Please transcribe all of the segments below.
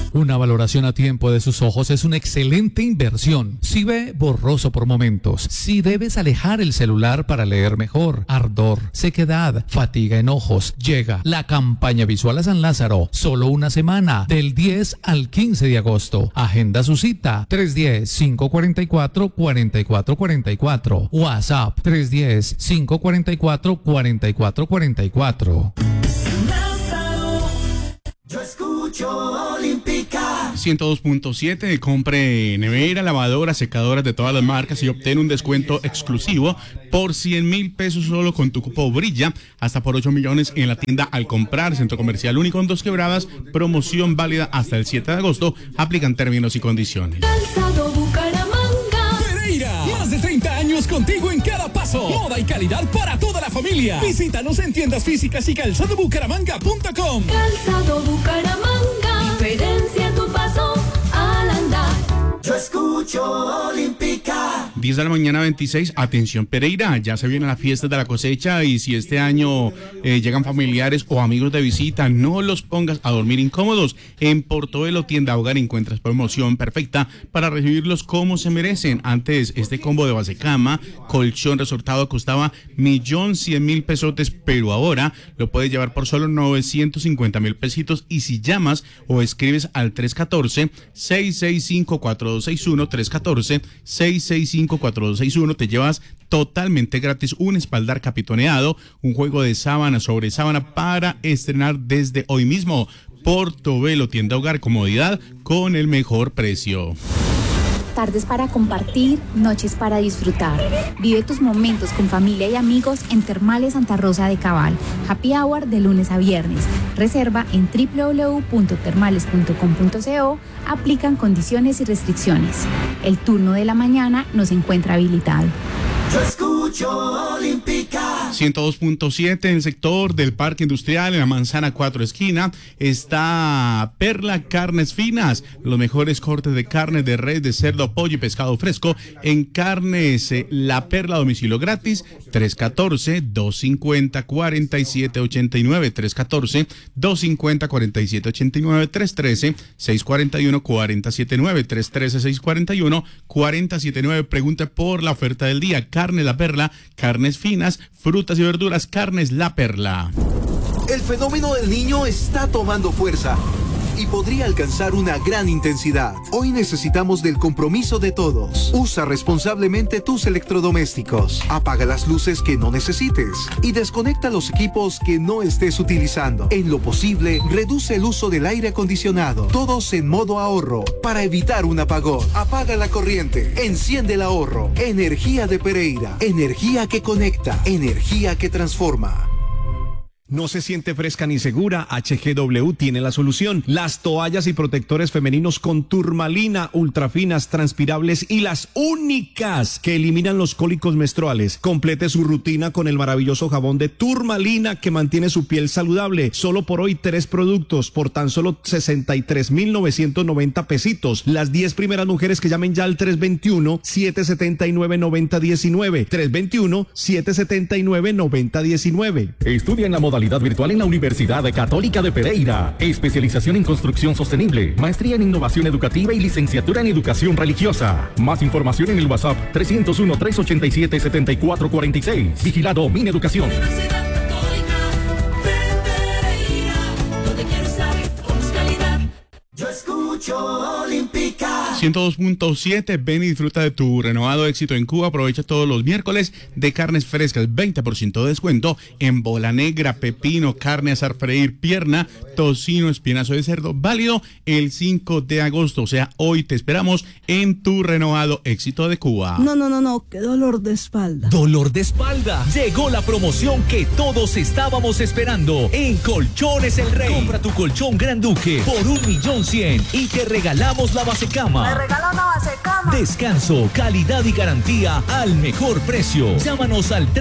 Una valoración a tiempo de sus ojos es una excelente inversión. Si ve borroso por momentos, si debes alejar el celular para leer mejor, ardor, sequedad, fatiga en ojos, llega la campaña visual a San Lázaro. Solo una semana, del 10 al 15 de agosto. Agenda su cita, 310-544-4444. WhatsApp, 310-544-4444. Yo escucho Olímpica 102.7, compre nevera, lavadora, secadoras de todas las marcas y obtiene un descuento exclusivo por 100.000 pesos solo con tu cupo Brilla, hasta por 8 millones en la tienda al comprar. Centro Comercial Único en Dos Quebradas, promoción válida hasta el 7 de agosto, aplican términos y condiciones. Calzado Bucaramanga. Pereira, más de 30 años contigo en cada paso. Moda y calidad para toda la familia. Visítanos en tiendas físicas y calzadobucaramanga.com. Calzado Bucaramanga. Diferencia tu paso al andar. Yo escucho Olímpica. 10 de la mañana 26, atención Pereira, ya se vienen las fiestas de la cosecha y si este año llegan familiares o amigos de visita, no los pongas a dormir incómodos. En Portobelo Tienda Hogar encuentras promoción perfecta para recibirlos como se merecen. Antes este combo de base cama, colchón resortado costaba 1.100.000 pesotes, pero ahora lo puedes llevar por solo 950.000 pesitos y si llamas o escribes al 314-665-4261, 314-665-4261, te llevas totalmente gratis un espaldar capitoneado, un juego de sábana sobre sábana para estrenar desde hoy mismo. Portobelo Tienda Hogar, comodidad con el mejor precio. Tardes para compartir, noches para disfrutar. Vive tus momentos con familia y amigos en Termales Santa Rosa de Cabal. Happy Hour de lunes a viernes. Reserva en www.termales.com.co. Aplican condiciones y restricciones. El turno de la mañana nos encuentra habilitado. Yo escucho Olímpica 102.7 en el sector del Parque Industrial, en la Manzana 4 esquina, está Perla Carnes Finas, los mejores cortes de carne de res, de cerdo, pollo y pescado fresco en carnes La Perla, domicilio gratis, 314-250-4789, 314-250-4789, 313-641-4079, 313-641-4079, pregunta por la oferta del día. Carne La Perla, carnes finas, frutas y verduras, carnes La Perla. El fenómeno del Niño está tomando fuerza y podría alcanzar una gran intensidad. Hoy necesitamos del compromiso de todos. Usa responsablemente tus electrodomésticos. Apaga las luces que no necesites y desconecta los equipos que no estés utilizando. En lo posible, reduce el uso del aire acondicionado. Todos en modo ahorro para evitar un apagón. Apaga la corriente. Enciende el ahorro. Energía de Pereira. Energía que conecta. Energía que transforma. ¿No se siente fresca ni segura? HGW tiene la solución. Las toallas y protectores femeninos con turmalina, ultrafinas, transpirables y las únicas que eliminan los cólicos menstruales. Complete su rutina con el maravilloso jabón de turmalina que mantiene su piel saludable. Solo por hoy 3 productos por tan solo 63.990 pesitos. Las 10 primeras mujeres que llamen ya al 321-779-9019. 321-779-9019. Estudia en la modalidad virtual en la Universidad Católica de Pereira. Especialización en construcción sostenible, maestría en innovación educativa y licenciatura en educación religiosa. Más información en el WhatsApp 301-387-7446. Vigilado Mineducación. Yo escucho Olímpica 102.7, ven y disfruta de tu renovado éxito en Cuba. Aprovecha todos los miércoles de carnes frescas, 20% de descuento en bola negra, pepino, carne asar, freír, pierna, tocino, espinazo de cerdo, válido el 5 de agosto, o sea, hoy te esperamos en tu renovado éxito de Cuba. No, qué dolor de espalda. ¿Dolor de espalda? Llegó la promoción que todos estábamos esperando en Colchones El Rey. Compra tu colchón Gran Duque por 1.100.000 y te regalamos la base cama. Me regala una base cama. Descanso, calidad y garantía al mejor precio. Llámanos al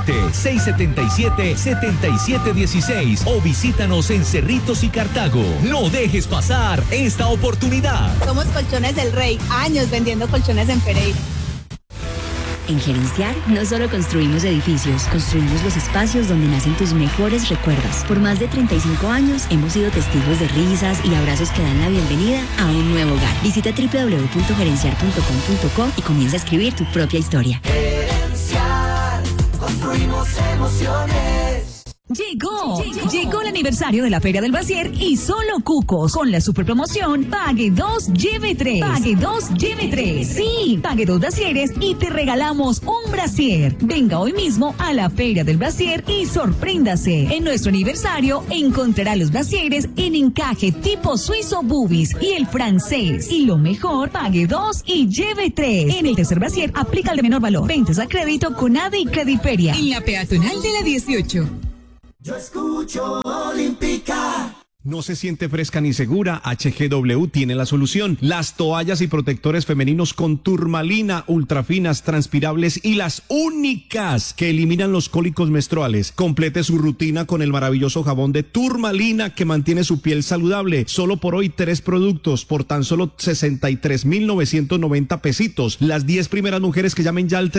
320-677-7716 o visítanos en Cerritos y Cartago. No dejes pasar esta oportunidad. Somos Colchones El Rey, años vendiendo colchones en Pereira. En Gerenciar, no solo construimos edificios, construimos los espacios donde nacen tus mejores recuerdos. Por más de 35 años, hemos sido testigos de risas y abrazos que dan la bienvenida a un nuevo hogar. Visita www.gerenciar.com.co y comienza a escribir tu propia historia. Gerenciar, construimos emociones. Llegó el aniversario de la Feria del Brasier y solo Cucos con la super promoción Pague 2, lleve 3. Pague 2, lleve 3. Sí, pague 2 brasieres y te regalamos un brasier. Venga hoy mismo a la Feria del Brasier y sorpréndase. En nuestro aniversario encontrará los brasieres en encaje tipo suizo boobies y el francés. Y lo mejor, pague 2 y lleve 3. En el tercer brasier aplica el de menor valor. Ventas a crédito con ADE y Crediferia. En la peatonal de la 18. Yo escucho Olímpica. No se siente fresca ni segura, HGW tiene la solución. Las toallas y protectores femeninos con turmalina, ultrafinas, transpirables y las únicas que eliminan los cólicos menstruales. Complete su rutina con el maravilloso jabón de turmalina que mantiene su piel saludable. Solo por hoy 3 productos por tan solo 63,990 pesitos. Las 10 primeras mujeres que llamen ya al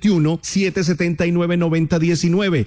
321-779-9019.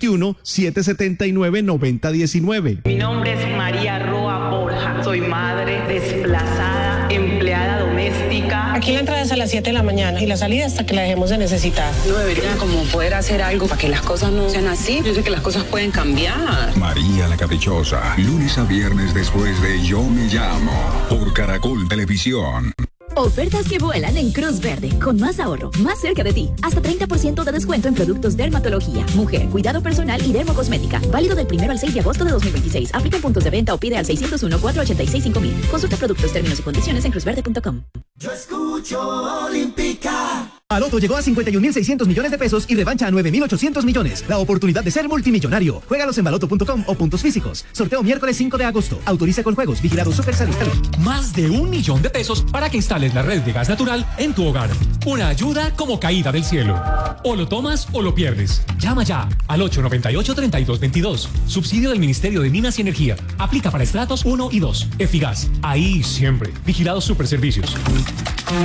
321-779-9019. Mi nombre es María Roa Borja. Soy madre, desplazada, empleada doméstica. Aquí la entrada es a las 7 de la mañana y la salida hasta que la dejemos de necesitar. No debería como poder hacer algo para que las cosas no sean así. Yo sé que las cosas pueden cambiar. María la Caprichosa, lunes a viernes después de Yo Me Llamo, por Caracol Televisión. Ofertas que vuelan en Cruz Verde, con más ahorro, más cerca de ti. Hasta 30% de descuento en productos dermatología, mujer, cuidado personal y dermocosmética. Válido del 1 al 6 de agosto de 2026. Aplica en puntos de venta o pide al 601-486-5000. Consulta productos, términos y condiciones en cruzverde.com. Yo escucho Olímpica. Baloto llegó a 51.600 millones de pesos y revancha a 9.800 millones. La oportunidad de ser multimillonario. Juégalos en baloto.com o puntos físicos. Sorteo miércoles 5 de agosto. Autoriza con juegos. Vigilado Supersalud. Más de 1 millón de pesos para que instales la red de gas natural en tu hogar. Una ayuda como caída del cielo. O lo tomas o lo pierdes. Llama ya al 898-3222. Subsidio del Ministerio de Minas y Energía. Aplica para estratos 1 y 2. Efigas. Ahí siempre. Vigilado Superservicios.